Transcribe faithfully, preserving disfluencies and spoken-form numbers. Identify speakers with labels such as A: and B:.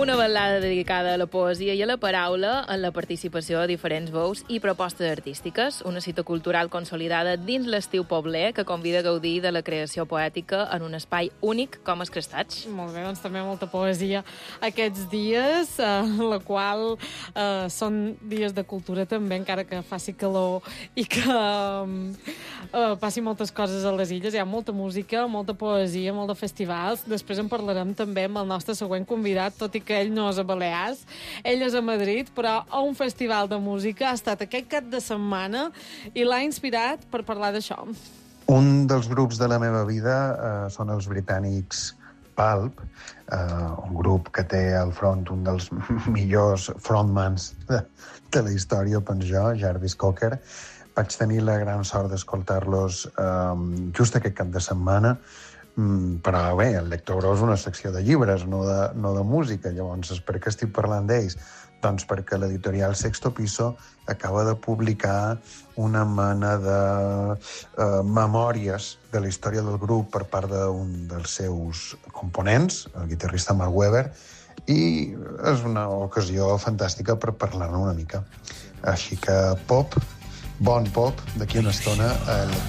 A: Una balada dedicada a la poesia i a la paraula en la participació de diferents veus i propostes artístiques. Una cita cultural consolidada dins l'estiu pobler que convida a gaudir de la creació poètica en un espai únic com els Crestats.
B: Molt bé, doncs també molta poesia aquests dies, eh, la qual eh, són dies de cultura també, encara que faci calor i que eh, passi moltes coses a les illes. Hi ha molta música, molta poesia, molt de festivals. Després en parlarem també amb el nostre següent convidat, tot i que ell no és a Balears, ell és a Madrid, però a un festival de música ha estat aquest cap de setmana i l'ha inspirat per parlar d'això.
C: Un dels grups de la meva vida eh, són els britànics Pulp, eh, un grup que té al front un dels millors frontmans de, de la història, penso jo, Jarvis Cocker. Vaig tenir la gran sort d'escoltar-los eh, just aquest cap de setmana, mm, però bé, el Lector Gros és una secció de llibres, no de, no de música. Llavors, per què estic parlant d'ells? Doncs perquè l'editorial Sexto Piso acaba de publicar una mena de eh, memòries de la història del grup per part d'un dels seus components, el guitarrista Mark Webber, i és una ocasió fantàstica per parlar-ne una mica. Així que pop, bon pop, d'aquí una estona... Eh,